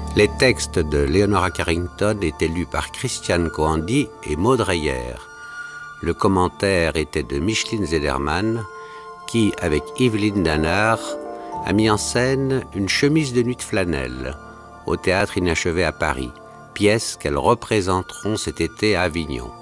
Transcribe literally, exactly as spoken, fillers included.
Les textes de Leonora Carrington étaient lus par Christiane Cohandy et Maud Reyer. Le commentaire était de Micheline Zederman, qui, avec Yveline Danard, a mis en scène Une chemise de nuit de flanelle au Théâtre Inachevé à Paris, pièce qu'elles représenteront cet été à Avignon.